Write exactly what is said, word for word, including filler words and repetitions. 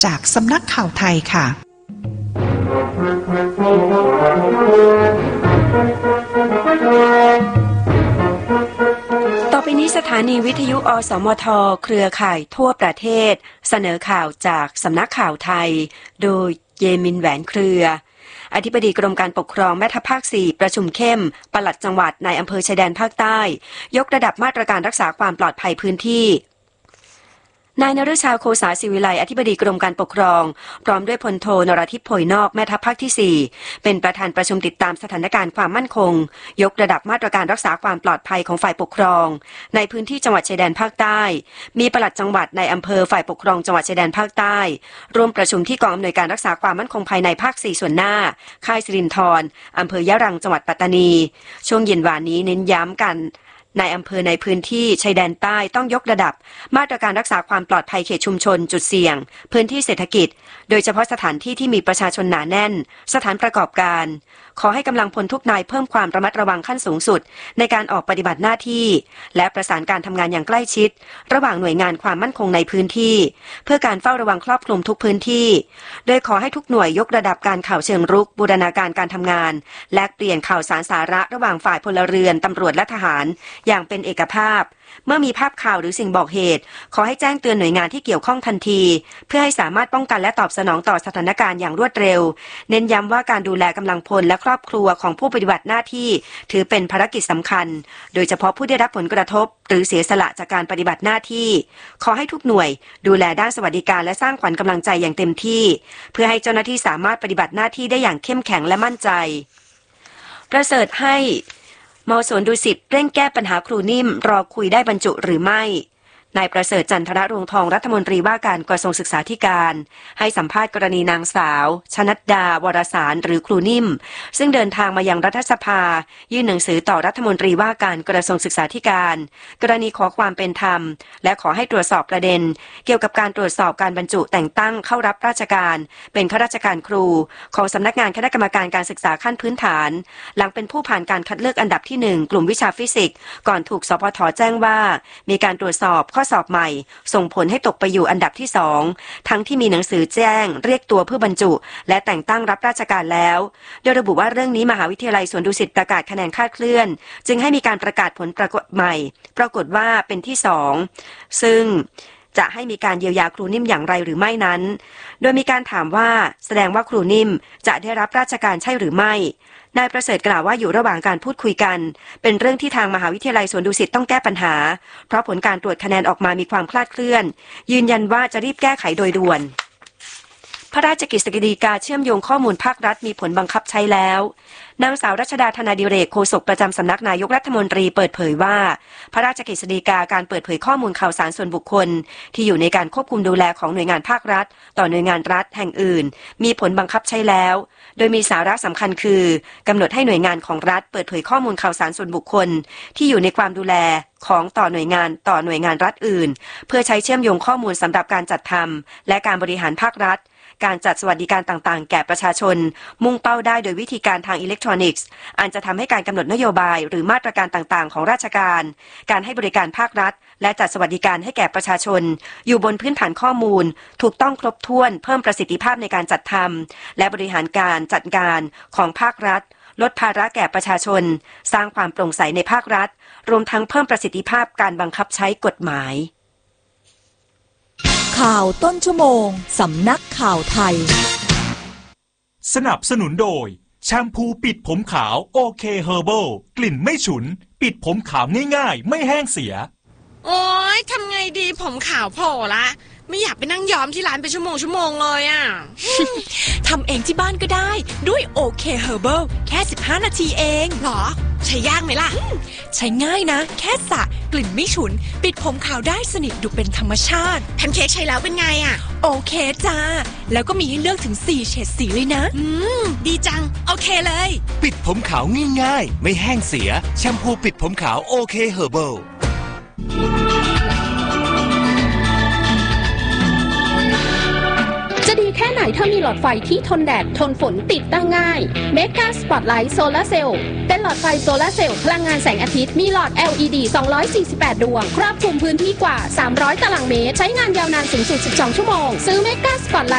จากสำนักข่าวไทยค่ะต่อไปนี้สถานีวิทยุอสมทเครือข่ายทั่วประเทศเสนอข่าวจากสำนักข่าวไทยโดยเยมินแหวนเครืออธิบดีกรมการปกครองแม่ทัพภาคสี่ประชุมเข้มปลัดจังหวัดในอำเภอชายแดนภาคใต้ยกระดับมาตรการรักษาความปลอดภัยพื้นที่นายนฤชาโคสาศิวิไลอธิบดีกรมการปกครองพร้อมด้วยพลโทนรทิพย์โพยนอกแม่ทัพภาคที่สี่เป็นประธานประชุมติดตามสถานการณ์ความมั่นคงยกระดับมาตรการรักษาความปลอดภัยของฝ่ายปกครองในพื้นที่จังหวัดชายแดนภาคใต้มีปลัดจังหวัดในอำเภอฝ่ายปกครองจังหวัดชายแดนภาคใต้ร่วมประชุมที่กองอำนวยการรักษาความมั่นคงภายในภาคสี่ส่วนหน้าค่ายสิรินธรอำเภอยะรังจังหวัดปัตตานีช่วงเย็นวานนี้เน้นย้ำกันในอำเภอในพื้นที่ชายแดนใต้ต้องยกระดับมาตรการรักษาความปลอดภัยเขตชุมชนจุดเสี่ยงพื้นที่เศรษฐกิจโดยเฉพาะสถานที่ที่มีประชาชนหนาแน่นสถานประกอบการขอให้กำลังพลทุกนายเพิ่มความระมัดระวังขั้นสูงสุดในการออกปฏิบัติหน้าที่และประสานการทำงานอย่างใกล้ชิดระหว่างหน่วยงานความมั่นคงในพื้นที่เพื่อการเฝ้าระวังครอบคลุมทุกพื้นที่โดยขอให้ทุกหน่วยยกระดับการข่าวเชิงรุกบูรณาการการทำงานแลกเปลี่ยนข่าวสารสาระระหว่างฝ่ายพลเรือนตำรวจและทหารอย่างเป็นเอกภาพเมื่อมีภาพข่าวหรือสิ่งบอกเหตุขอให้แจ้งเตือนหน่วยงานที่เกี่ยวข้องทันทีเพื่อให้สามารถป้องกันและตอบสนองต่อสถานการณ์อย่างรวดเร็วเน้นย้ำว่าการดูแลกำลังพลและครอบครัวของผู้ปฏิบัติหน้าที่ถือเป็นภารกิจสำคัญโดยเฉพาะผู้ได้รับผลกระทบหรือเสียสละจากการปฏิบัติหน้าที่ขอให้ทุกหน่วยดูแลด้านสวัสดิการและสร้างขวัญกำลังใจอย่างเต็มที่เพื่อให้เจ้าหน้าที่สามารถปฏิบัติหน้าที่ได้อย่างเข้มแข็งและมั่นใจประเสริฐให้ม.สวนดุสิตเร่งแก้ปัญหาครูนิ่มรอคุยได้บรรจุหรือไม่นายประเสริฐจันทรรวงทองรัฐมนตรีว่าการกระทรวงศึกษาธิการให้สัมภาษณ์กรณีนางสาวชนัดดาวรสารหรือครูนิ่มซึ่งเดินทางมายังรัฐสภายื่นหนังสือต่อรัฐมนตรีว่าการกระทรวงศึกษาธิการกรณีขอความเป็นธรรมและขอให้ตรวจสอบประเด็นเกี่ยวกับการตรวจสอบการบรรจุแต่งตั้งเข้ารับราชการเป็นข้าราชการครูของสำนักงานคณะกรรมการการศึกษาขั้นพื้นฐานหลังเป็นผู้ผ่านการคัดเลือกอันดับที่หนึ่งกลุ่มวิชาฟิสิกส์ก่อนถูกสปท.แจ้งว่ามีการตรวจสอบข้อสอบใหม่ส่งผลให้ตกไปอยู่อันดับที่สองทั้งที่มีหนังสือแจ้งเรียกตัวเพื่อบรรจุและแต่งตั้งรับราชการแล้วโดยระบุว่าเรื่องนี้มหาวิทยาลัยสวนดุสิตประกาศคะแนนคลาดเคลื่อนจึงให้มีการประกาศผลปรากฏใหม่ปรากฏว่าเป็นที่สองซึ่งจะให้มีการเยียวยาครูนิ่มอย่างไรหรือไม่นั้นโดยมีการถามว่าแสดงว่าครูนิ่มจะได้รับราชการใช่หรือไม่นายประเสริฐกล่าวว่าอยู่ระหว่างการพูดคุยกันเป็นเรื่องที่ทางมหาวิทยาลัยสวนดุสิตต้องแก้ปัญหาเพราะผลการตรวจคะแนนออกมามีความคลาดเคลื่อนยืนยันว่าจะรีบแก้ไขโดยด่วนพระราชกฤษฎีกาเชื่อมโยงข้อมูลภาครัฐมีผลบังคับใช้แล้วนางสาวรัชดาธนาดิเรกโฆษกประจำสำนักนายกรัฐมนตรีเปิดเผยว่าพระราชกฤษฎีกาการเปิดเผยข้อมูลข่าวสารส่วนบุคคลที่อยู่ในการควบคุมดูแลของหน่วยงานภาครัฐต่อหน่วยงานรัฐแห่งอื่นมีผลบังคับใช้แล้วโดยมีสาระสำคัญคือกำหนดให้หน่วยงานของรัฐเปิดเผยข้อมูลข่าวสารส่วนบุคคลที่อยู่ในความดูแลของต่อหน่วยงานต่อหน่วยงานรัฐอื่นเพื่อใช้เชื่อมโยงข้อมูลสำหรับการจัดทำและการบริหารภาครัฐการจัดสวัสดิการต่างๆแก่ประชาชนมุ่งเป้าได้โดยวิธีการทางอิเล็กทรอนิกส์อันจะทำให้การกำหนดนโยบายหรือมาตรการต่างๆของราชการการให้บริการภาครัฐและจัดสวัสดิการให้แก่ประชาชนอยู่บนพื้นฐานข้อมูลถูกต้องครบถ้วนเพิ่มประสิทธิภาพในการจัดทำและบริหารการจัดการของภาครัฐลดภาระแก่ประชาชนสร้างความโปร่งใสในภาครัฐรวมทั้งเพิ่มประสิทธิภาพการบังคับใช้กฎหมายข่าวต้นชั่วโมงสำนักข่าวไทยสนับสนุนโดยแชมพูปิดผมขาวโอเคเฮอร์เบิลกลิ่นไม่ฉุนปิดผมขาวง่ายๆไม่แห้งเสียโอ๊ยทำไงดีผมขาวโผล่ละไม่อยากไปนั่งย้อมที่ร้านเป็นชั่วโมงชั่วโมงเลยอ่ะทำเองที่บ้านก็ได้ด้วยโอเคเฮอร์เบิลแค่สิบห้านาทีเองหรอใช้ยากไหมล่ะใช้ง่ายนะแค่สระกลิ่นไม่ฉุนปิดผมขาวได้สนิทดูเป็นธรรมชาติแพนเค้กใช้แล้วเป็นไงอ่ะโอเคจ้าแล้วก็มีให้เลือกถึงสี่เฉดสีเลยนะอืมดีจังโอเคเลยปิดผมขาวง่ายๆไม่แห้งเสียแชมพูปิดผมขาวโอเคเฮอร์เบิลจะดีแค่ไหนถ้ามีหลอดไฟที่ทนแดดทนฝนติดตั้งง่ายเมกาสปอตไลท์โซลาร์เซลล์เป็นหลอดไฟโซลาร์เซลล์พลังงานแสงอาทิตย์มีหลอด แอล อี ดี สองร้อยสี่สิบแปดดวงครอบคลุมพื้นที่กว่าสามร้อยตารางเมตรใช้งานยาวนานสูงสุดสิบสองชั่วโมงซื้อเมกาสปอตไลท์